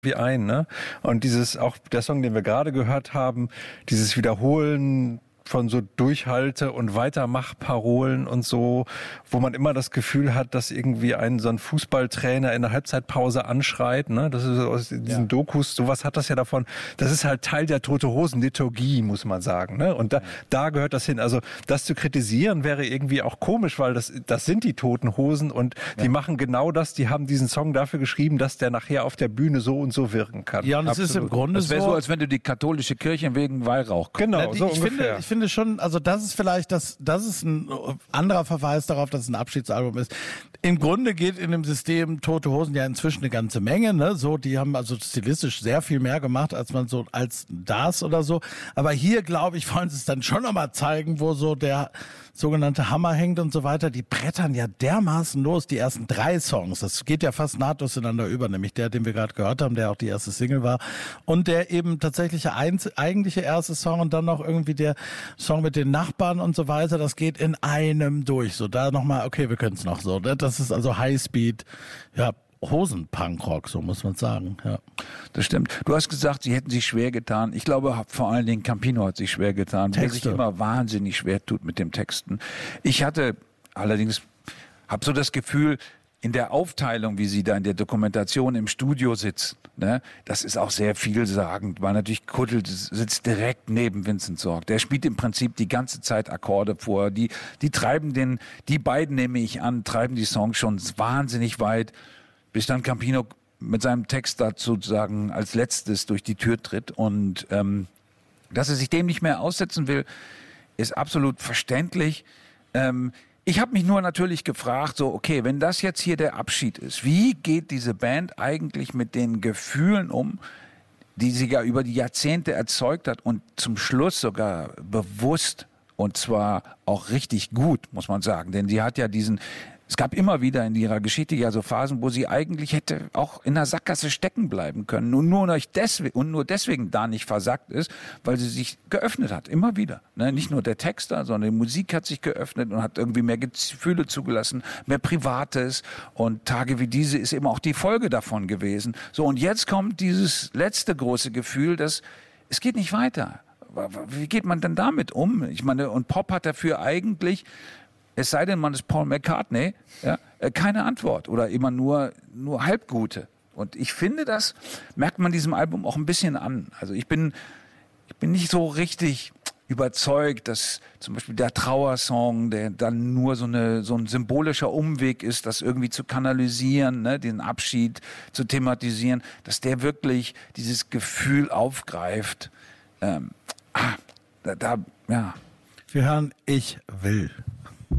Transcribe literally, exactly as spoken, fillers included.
wie ein, ne? Und dieses, auch der Song, den wir gerade gehört haben, dieses Wiederholen von so Durchhalte- und Weitermachparolen und so, wo man immer das Gefühl hat, dass irgendwie ein so ein Fußballtrainer in der Halbzeitpause anschreit, ne? Das ist aus diesen ja. Dokus, sowas hat das ja davon. Das ist halt Teil der Tote-Hosen-Liturgie, muss man sagen, ne? Und da, ja. da gehört das hin. Also das zu kritisieren wäre irgendwie auch komisch, weil das, das sind die Toten Hosen und ja. die machen genau das. Die haben diesen Song dafür geschrieben, dass der nachher auf der Bühne so und so wirken kann. Ja, und es ist im Grunde das wäre so, so, als wenn du die katholische Kirche wegen Weihrauch kommst. Genau, so ich ungefähr. Finde, ich finde schon, also das ist vielleicht, das, das ist ein anderer Verweis darauf, dass es ein Abschiedsalbum ist. Im Grunde geht in dem System Tote Hosen ja inzwischen eine ganze Menge, ne? So, die haben also stilistisch sehr viel mehr gemacht, als man so, als das oder so. Aber hier, glaube ich, wollen sie es dann schon nochmal zeigen, wo so der sogenannte Hammer hängt und so weiter. Die brettern ja dermaßen los, die ersten drei Songs. Das geht ja fast nahtlos ineinander über, nämlich der, den wir gerade gehört haben, der auch die erste Single war. Und der eben tatsächlich eigentliche erste Song und dann noch irgendwie der Song mit den Nachbarn und so weiter. Das geht in einem durch. So, da nochmal, okay, wir können es noch so. Das ist also Highspeed, ja, Hosen-Punkrock, so muss man sagen, ja. Das stimmt. Du hast gesagt, sie hätten sich schwer getan. Ich glaube, vor allen Dingen Campino hat sich schwer getan, der sich immer wahnsinnig schwer tut mit dem Texten. Ich hatte allerdings, habe so das Gefühl, in der Aufteilung, wie sie da in der Dokumentation im Studio sitzen, ne, das ist auch sehr vielsagend, weil natürlich Kuddel sitzt direkt neben Vincent Sorg. Der spielt im Prinzip die ganze Zeit Akkorde vor. Die, die treiben den, die beiden nehme ich an, treiben die Songs schon wahnsinnig weit, bis dann Campino mit seinem Text da sozusagen als letztes durch die Tür tritt. Und ähm, dass er sich dem nicht mehr aussetzen will, ist absolut verständlich. Ähm, ich habe mich nur natürlich gefragt, so okay, wenn das jetzt hier der Abschied ist, wie geht diese Band eigentlich mit den Gefühlen um, die sie ja über die Jahrzehnte erzeugt hat und zum Schluss sogar bewusst und zwar auch richtig gut, muss man sagen. Denn sie hat ja diesen... Es gab immer wieder in ihrer Geschichte ja so Phasen, wo sie eigentlich hätte auch in der Sackgasse stecken bleiben können und nur, deswegen, und nur deswegen da nicht versackt ist, weil sie sich geöffnet hat, immer wieder. Ne? Nicht nur der Texter, sondern die Musik hat sich geöffnet und hat irgendwie mehr Gefühle zugelassen, mehr Privates und Tage wie diese ist eben auch die Folge davon gewesen. So, und jetzt kommt dieses letzte große Gefühl, dass es geht nicht weiter. Wie geht man denn damit um? Ich meine, und Pop hat dafür eigentlich... Es sei denn, man ist Paul McCartney, ja, keine Antwort oder immer nur, nur halbgute. Und ich finde, das merkt man diesem Album auch ein bisschen an. Also ich bin, ich bin nicht so richtig überzeugt, dass zum Beispiel der Trauersong, der dann nur so, eine, so ein symbolischer Umweg ist, das irgendwie zu kanalisieren, ne, den Abschied zu thematisieren, dass der wirklich dieses Gefühl aufgreift. Ähm, ah, da, da, ja. Wir hören Ich will.